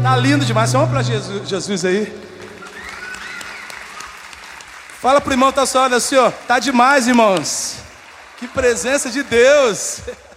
Tá lindo demais. Vamos para Jesus aí. Fala pro irmão que tá só olha assim, ó. Tá demais, irmãos. Que presença de Deus.